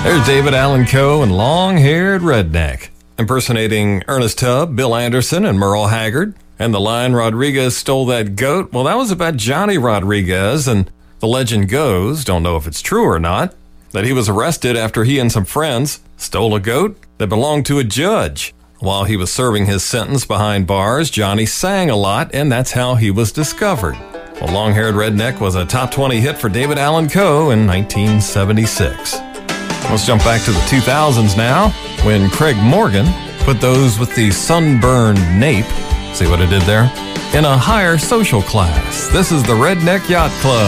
There's David Allan Coe and Long-Haired Redneck, impersonating Ernest Tubb, Bill Anderson, and Merle Haggard. And the line, Rodriguez stole that goat, well, that was about Johnny Rodriguez, and the legend goes, don't know if it's true or not, that he was arrested after he and some friends stole a goat that belonged to a judge. While he was serving his sentence behind bars, Johnny sang a lot, and that's how he was discovered. Well, Long-Haired Redneck was a top 20 hit for David Allan Coe in 1976. Let's jump back to the 2000s now, when Craig Morgan put those with the sunburned nape, see what I did there, in a higher social class. This is the Redneck Yacht Club.